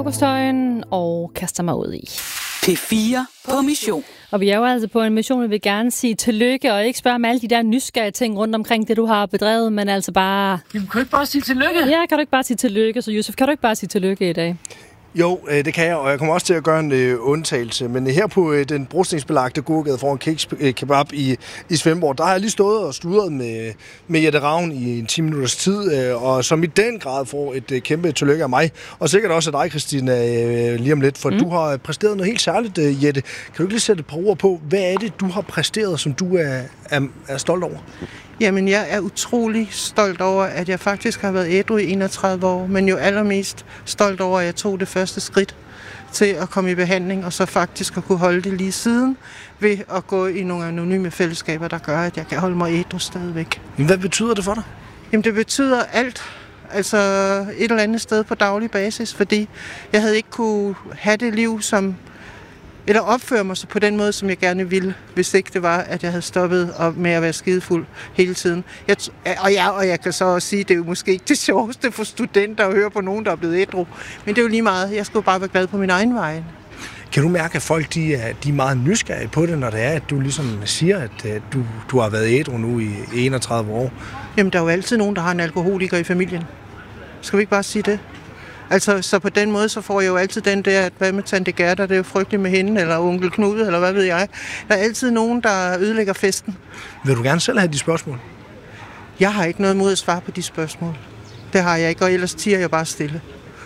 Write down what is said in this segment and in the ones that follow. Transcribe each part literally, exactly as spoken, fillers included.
frokosttøjen og kaster mig ud i P fire på mission. Og vi er jo altså på en mission, vi vil gerne sige tillykke, og ikke spørge om alle de der nysgerrige ting rundt omkring det, du har bedrevet, men altså bare... Jamen, kan du ikke bare sige tillykke? Ja, kan du ikke bare sige tillykke? Så Yusuf, kan du ikke bare sige tillykke i dag? Jo, det kan jeg, og jeg kommer også til at gøre en øh, undtagelse. Men her på øh, den brostensbelagte gågade foran Kiks øh, Kebab i, i Svendborg, der har jeg lige stået og studeret med, med Jette Ravn i en ti minutters tid, øh, og som i den grad får et øh, kæmpe tillykke af mig. Og sikkert også af dig, Christina, øh, lige om lidt, for mm. du har præsteret noget helt særligt, øh, Jette. Kan du ikke lige sætte et par ord på, hvad er det, du har præsteret, som du er, er, er stolt over? Jamen, jeg er utrolig stolt over, at jeg faktisk har været ædru i enogtredive år, men jo allermest stolt over, at jeg tog det første skridt til at komme i behandling, og så faktisk at kunne holde det lige siden ved at gå i nogle anonyme fællesskaber, der gør, at jeg kan holde mig ædru stadigvæk. Men hvad betyder det for dig? Jamen, det betyder alt. Altså et eller andet sted på daglig basis, fordi jeg havde ikke kunne have det liv, som... eller opføre mig så på den måde, som jeg gerne ville, hvis ikke det var, at jeg havde stoppet med at være skidefuld hele tiden. Jeg, og, ja, og jeg kan så også sige, at det er jo måske ikke det sjoveste for studenter at høre på nogen, der er blevet ædru. Men det er jo lige meget. Jeg skulle bare være glad på min egen vej. Kan du mærke, at folk de er, de er meget nysgerrige på det, når det er, at du ligesom siger, at du, du har været ædru nu i enogtredive år? Jamen, der er jo altid nogen, der har en alkoholiker i familien. Skal vi ikke bare sige det? Altså, så på den måde, så får jeg jo altid den der, at hvad med tante Gerda, det er jo frygteligt med hende, eller onkel Knud, eller hvad ved jeg. Der er altid nogen, der ødelægger festen. Vil du gerne selv have de spørgsmål? Jeg har ikke noget mod at svare på de spørgsmål. Det har jeg ikke, og ellers tiger jeg bare stille.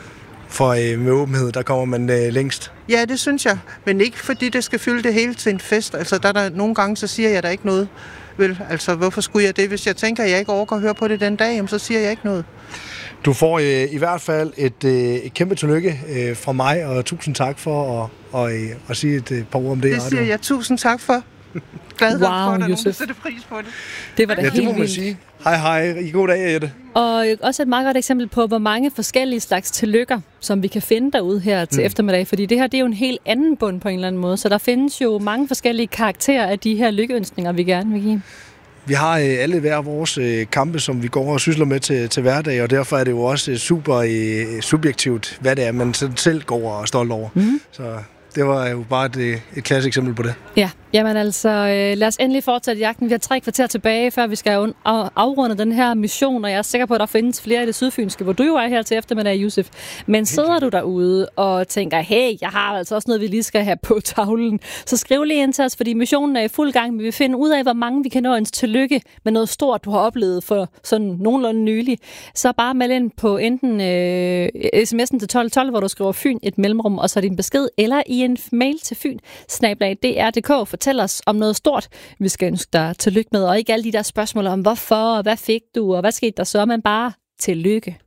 For øh, med åbenhed, der kommer man øh, længst? Ja, det synes jeg. Men ikke fordi det skal fylde det hele til en fest. Altså, der er der nogle gange, så siger jeg der ikke noget. Vel, altså, hvorfor skulle jeg det? Hvis jeg tænker, at jeg ikke overgår at høre på det den dag, jamen, så siger jeg ikke noget. Du får øh, i hvert fald et, øh, et kæmpe tillykke øh, fra mig, og tusind tak for at, og, øh, at sige et øh, par ord om det. Det siger jeg tusind tak for. Glad wow, for, at der Yusuf. nogen, der sætter pris på det. Det var da ja, helt det må man vildt. sige. Hej hej, i god dag, Jette. Og også et meget godt eksempel på, hvor mange forskellige slags tillykker, som vi kan finde derude her til mm. eftermiddag. Fordi det her, det er jo en helt anden bund på en eller anden måde. Så der findes jo mange forskellige karakterer af de her lykkeønskninger, vi gerne vil give. Vi har øh, alle hver vores øh, kampe, som vi går og sysler med til, til hverdag, og derfor er det jo også øh, super øh, subjektivt, hvad det er, man selv går og er stolt over. Mm. Så det var jo bare et, et klassisk eksempel på det. Ja, jamen altså, øh, lad os endelig fortsætte jagten. Vi har tre kvarter tilbage, før vi skal afrunde den her mission, og jeg er sikker på, at der findes flere i det sydfynske, hvor du jo er her til eftermiddag, Yusuf. Men sidder du derude og tænker, hey, jeg har altså også noget, vi lige skal have på tavlen, så skriv lige ind til os, fordi missionen er i fuld gang. Vi vil finde ud af, hvor mange vi kan nå ens tillykke med noget stort, du har oplevet for sådan nogenlunde nylig. Så bare meld ind på enten øh, sms'en til tolv tolv, hvor du skriver Fyn et mellemrum, og så din besked, eller i en mail til fyn snabel-a d r punktum d k. Fortæl os om noget stort, vi skal ønske dig tillykke med, og ikke alle de der spørgsmål om hvorfor, og hvad fik du, og hvad skete der så, men bare tillykke.